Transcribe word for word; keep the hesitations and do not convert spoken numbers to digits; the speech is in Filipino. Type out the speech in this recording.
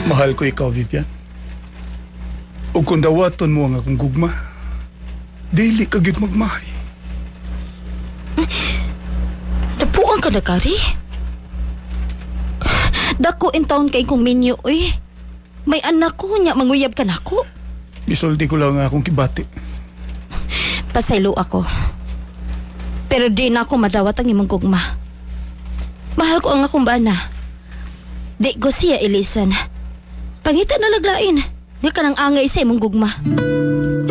Mahal ko ikaw, Vivian. O kung dawaton mo ang akong gugma, dili ka gyud magmahay. Napuan ka na, Kari? Dako in taon kay kong minyo, uy. May anak ko, nya manguyab ka na ko. Isulti ko lang ang akong kibati. Pasaylo ako. Pero di na ako madawat ang imong gugma. Mahal ko ang akong bana. Di ko siya ilisan. Pangita na laglain. Di ka nang angay sa imong gugma.